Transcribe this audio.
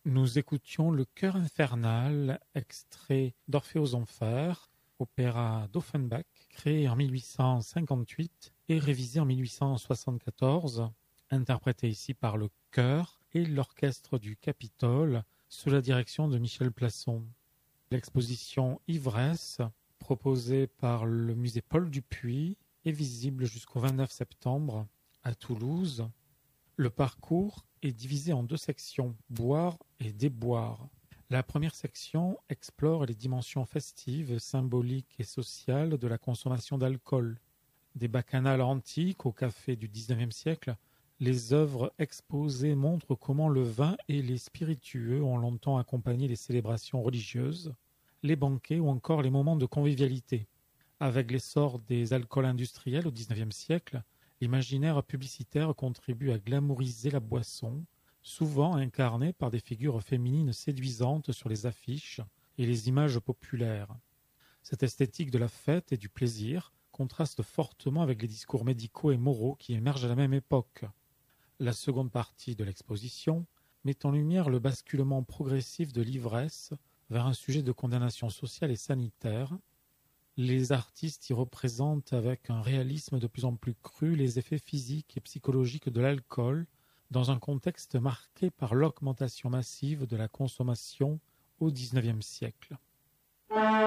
Nous écoutions Le Chœur infernal, extrait d'Orphée aux Enfers, opéra d'Offenbach, créé en 1858 et révisé en 1874, interprété ici par le chœur et l'orchestre du Capitole sous la direction de Michel Plasson. L'exposition Ivresse, proposée par le musée Paul Dupuy, est visible jusqu'au 29 septembre à Toulouse. Le parcours est divisé en deux sections, boire et déboire. La première section explore les dimensions festives, symboliques et sociales de la consommation d'alcool. Des bacchanales antiques au café du XIXe siècle, les œuvres exposées montrent comment le vin et les spiritueux ont longtemps accompagné les célébrations religieuses, les banquets ou encore les moments de convivialité. Avec l'essor des alcools industriels au XIXe siècle, l'imaginaire publicitaire contribue à glamouriser la boisson, souvent incarnée par des figures féminines séduisantes sur les affiches et les images populaires. Cette esthétique de la fête et du plaisir contraste fortement avec les discours médicaux et moraux qui émergent à la même époque. La seconde partie de l'exposition met en lumière le basculement progressif de l'ivresse vers un sujet de condamnation sociale et sanitaire. Les artistes y représentent avec un réalisme de plus en plus cru les effets physiques et psychologiques de l'alcool dans un contexte marqué par l'augmentation massive de la consommation au XIXe siècle.